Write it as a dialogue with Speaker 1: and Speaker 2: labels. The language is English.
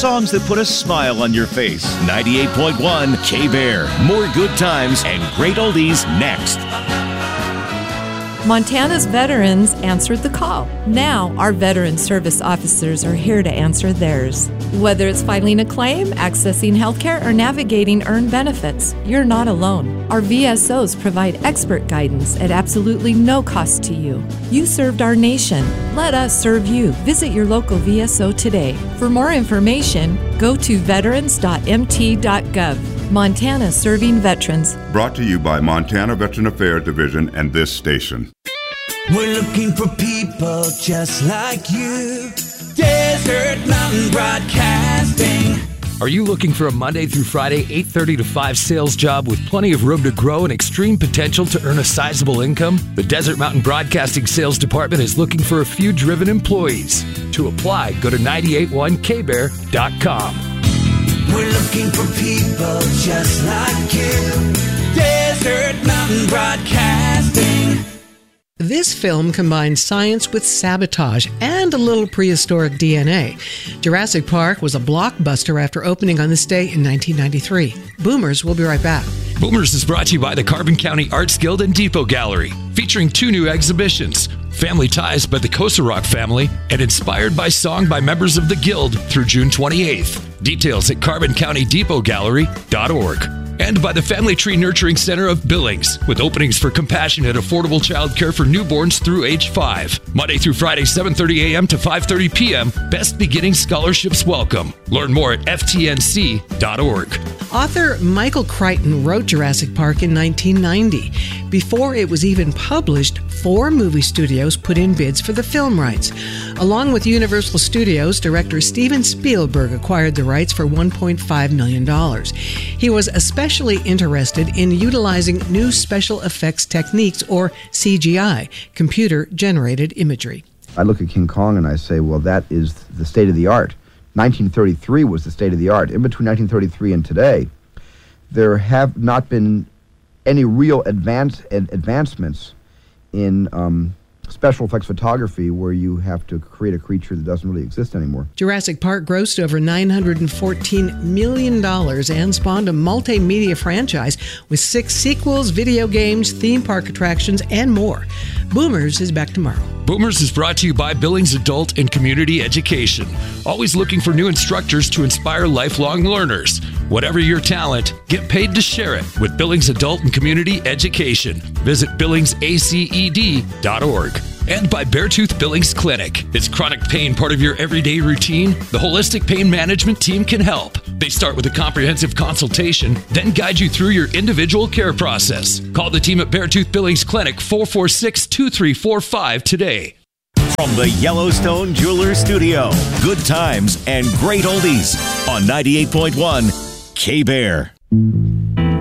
Speaker 1: songs that put a smile on your face. 98.1 K-Bear. More good times and great oldies next.
Speaker 2: Montana's veterans answered the call. Now, our veteran service officers are here to answer theirs. Whether it's filing a claim, accessing healthcare, or navigating earned benefits, you're not alone. Our VSOs provide expert guidance at absolutely no cost to you. You served our nation. Let us serve you. Visit your local VSO today. For more information, go to veterans.mt.gov. Montana Serving Veterans.
Speaker 3: Brought to you by Montana Veteran Affairs Division and this station.
Speaker 4: We're looking for people just like you. Desert Mountain Broadcasting.
Speaker 5: Are you looking for a Monday through Friday, 8:30 to 5 sales job with plenty of room to grow and extreme potential to earn a sizable income? The Desert Mountain Broadcasting Sales Department is looking for a few driven employees. To apply, go to 981kbear.com.
Speaker 4: We're looking for people just like you. Desert Mountain Broadcasting.
Speaker 6: This film combines science with sabotage and a little prehistoric DNA. Jurassic Park was a blockbuster after opening on this day in 1993. Boomers will be right back.
Speaker 5: Boomers is brought to you by the Carbon County Arts Guild and Depot Gallery, featuring 2 new exhibitions, Family Ties by the Kosarok family, and Inspired by Song by members of the Guild through June 28th. Details at CarbonCountyDepotGallery.org. And by the Family Tree Nurturing Center of Billings, with openings for compassionate, affordable child care for newborns through age 5. Monday through Friday, 7:30 a.m. to 5:30 p.m. Best Beginning Scholarships welcome. Learn more at ftnc.org.
Speaker 6: Author Michael Crichton wrote Jurassic Park in 1990. Before it was even published, 4 movie studios put in bids for the film rights. Along with Universal Studios, director Steven Spielberg acquired the rights for $1.5 million. He was especially interested in utilizing new special effects techniques, or CGI, computer-generated imagery.
Speaker 7: I look at King Kong and I say, well, that is the state of the art. 1933 was the state of the art. In between 1933 and today, there have not been any real advancements in special effects photography where you have to create a creature that doesn't really exist anymore.
Speaker 6: Jurassic Park grossed over $914 million and spawned a multimedia franchise with 6 sequels, video games, theme park attractions, and more. Boomers is back tomorrow.
Speaker 5: Boomers is brought to you by Billings Adult and Community Education. Always looking for new instructors to inspire lifelong learners. Whatever your talent, get paid to share it with Billings Adult and Community Education. Visit billingsaced.org. And by Beartooth Billings Clinic. Is chronic pain part of your everyday routine? The Holistic Pain Management Team can help. They start with a comprehensive consultation, then guide you through your individual care process. Call the team at Beartooth Billings Clinic 446-2345 today.
Speaker 1: From the Yellowstone Jewelers Studio, good times and great oldies on 98.1 K-Bear.